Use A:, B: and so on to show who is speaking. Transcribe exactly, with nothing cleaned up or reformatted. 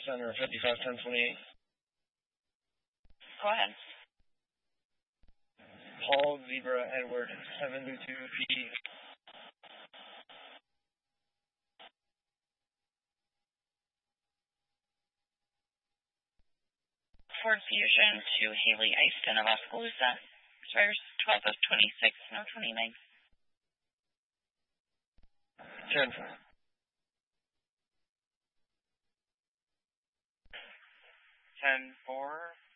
A: Center, fifty-five ten twenty-eight.
B: Go ahead.
A: Paul Zebra Edward, seven two two P.
B: Ford Fusion to Haley Easton of Oskaloosa. Expires twelve of twenty-six, no twenty-nine.
A: ten.
C: ten four.